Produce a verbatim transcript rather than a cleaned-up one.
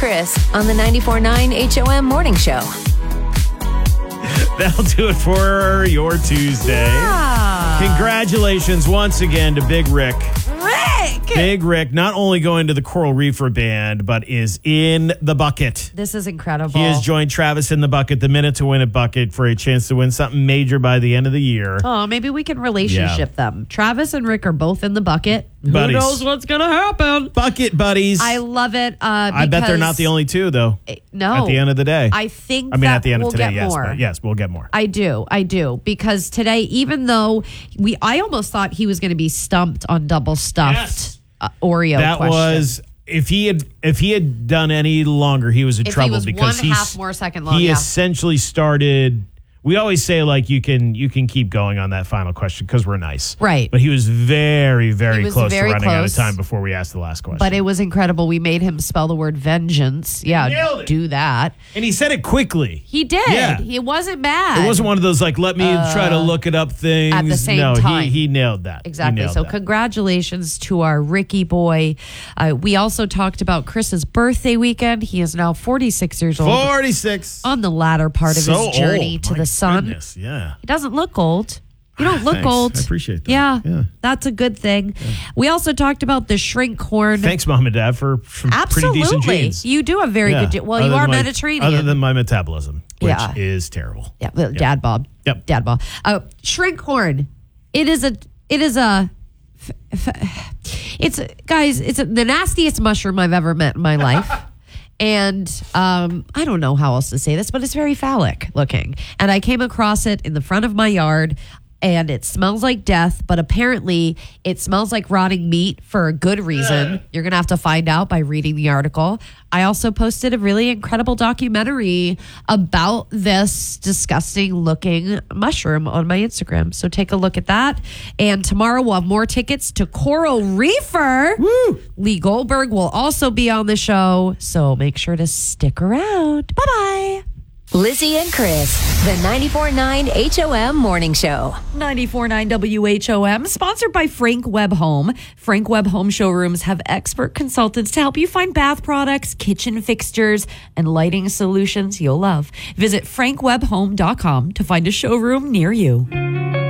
Chris on the ninety-four point nine H O M Morning Show. That'll do it for your Tuesday. Yeah. Congratulations once again to Big Rick. Rick! Big Rick, not only going to the Coral Reefer Band, but is in the bucket. This is incredible. He has joined Travis in the bucket, the Minute to Win It bucket, for a chance to win something major by the end of the year. Oh, maybe we can relationship Yeah. them. Travis and Rick are both in the bucket. Buddies. Who knows what's going to happen? Bucket buddies. I love it. Uh, I bet they're not the only two, though. No. At the end of the day. I think I mean, that at the end we'll of today, get yes. more. But yes, we'll get more. I do. I do. Because today, even though we, I almost thought he was going to be stumped on double stuffed Yes. uh, Oreo that question. was if he had if he had done any longer, he was in If he trouble was because one he's, half more second long, he yeah. essentially started. We always say like you can you can keep going on that final question because we're nice, Right. But he was very very He was close very to running out of close. time before we asked the last question. But it was incredible. We made him spell the word vengeance. Yeah, nailed it. do that. and he said it quickly. He did. Yeah. He wasn't bad. It wasn't one of those like let me try to look it up things. at the same no, time. he he nailed that. He Exactly. nailed So that. congratulations to our Ricky boy. Uh, we also talked about Chris's birthday weekend. He is now forty-six years old. forty-six On the latter part of So his journey old. to My the sun. goodness, yeah. He doesn't look old. You don't look Thanks. old. I appreciate that. Yeah, Yeah. that's a good thing. We also talked about the shrink horn. Thanks, Mom and Dad, for some Absolutely. pretty decent genes. You do have very Yeah. good genes. Well, you Other are than my- Mediterranean. Other than my metabolism, which Yeah. is terrible. Yeah, well, Dad Bob. Yep. Dad Bob. Uh, shrink horn. It is a. It is a. f- f- It's guys. It's a, the nastiest mushroom I've ever met in my life. And um, I don't know how else to say this, but it's very phallic looking. And I came across it in the front of my yard. And it smells like death, but apparently it smells like rotting meat for a good reason. You're going to have to find out by reading the article. I also posted a really incredible documentary about this disgusting looking mushroom on my Instagram. So take a look at that. And tomorrow we'll have more tickets to Coral Reefer. Woo! Lee Goldberg will also be on the show. So make sure to stick around. Bye-bye. Lizzie and Chris, the ninety-four point nine H O M Morning Show. ninety-four point nine W H O M, sponsored by Frank Webb Home. Frank Webb Home showrooms have expert consultants to help you find bath products, kitchen fixtures, and lighting solutions you'll love. Visit frank webb home dot com to find a showroom near you.